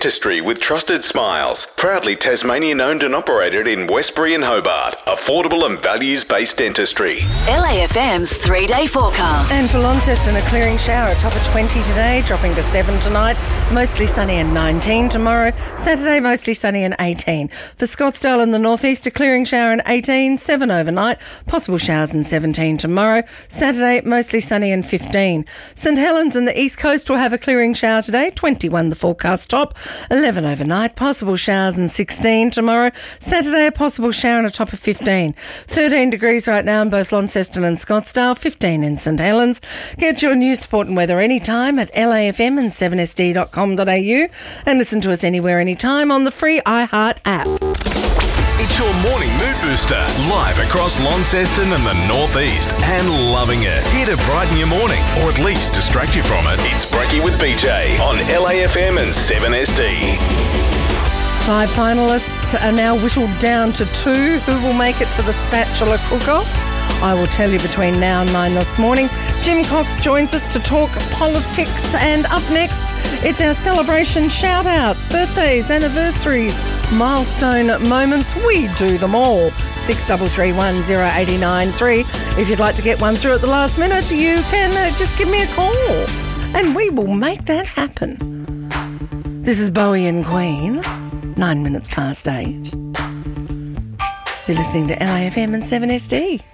Dentistry with Trusted Smiles. Proudly Tasmanian owned and operated in Westbury and Hobart. Affordable and values-based dentistry. LAFM's 3-day forecast. And for Launceston, a clearing shower, a top of 20 today, dropping to 7 tonight. Mostly sunny and 19 tomorrow. Saturday, mostly sunny and 18. For Scottsdale in the northeast, a clearing shower and 18, 7 overnight. Possible showers and 17 tomorrow. Saturday, mostly sunny and 15. St Helens in the east coast will have a clearing shower today, 21 the forecast top. 11 overnight, possible showers and 16 tomorrow. Saturday, a possible shower and a top of 15. 13 degrees right now in both Launceston and Scottsdale, 15 in St Helens. Get your news, sport and weather anytime at LAFM and 7sd.com.au and listen to us anywhere, anytime on the free iHeart app. It's your morning mood booster. Live across Launceston and the northeast. And loving it. Here to brighten your morning, or at least distract you from it. It's Brekkie with BJ on LAFM and 7SD. 5 finalists are now whittled down to 2. Who will make it to the spatula cook-off? I will tell you between now and 9 this morning. Jim Cox joins us to talk politics, and up next, it's our celebration shout-outs, birthdays, anniversaries, milestone moments. We do them all. 6331 089 3. If you'd like to get one through at the last minute, you can just give me a call and we will make that happen. This is Bowie and Queen, 9 minutes past 8. You're listening to LAFM and 7SD.